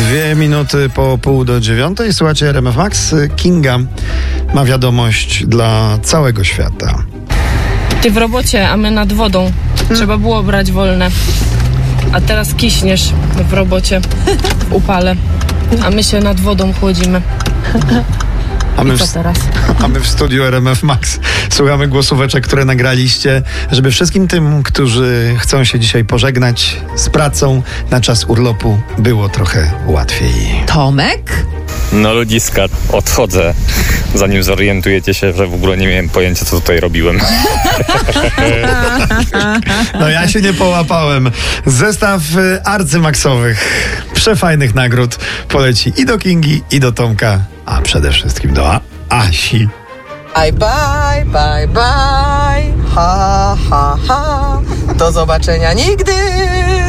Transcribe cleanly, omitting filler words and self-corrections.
2 minuty po 8:30. Słuchajcie RMF Max. Kinga ma wiadomość dla całego świata. Ty w robocie, a my nad wodą. Trzeba było brać wolne. A teraz kiśniesz w robocie, w upale. A my się nad wodą chłodzimy. I co teraz? A my w studiu RMF Max słuchamy głosóweczek, które nagraliście, żeby wszystkim tym, którzy chcą się dzisiaj pożegnać z pracą na czas urlopu, było trochę łatwiej. Tomek? No ludziska, odchodzę, zanim zorientujecie się, że w ogóle nie miałem pojęcia, co tutaj robiłem. No ja się nie połapałem. Zestaw arcymaksowych, przefajnych nagród poleci i do Kingi, i do Tomka, a przede wszystkim do Asi. Bye, bye, bye, bye. Ha, ha, ha. Do zobaczenia nigdy.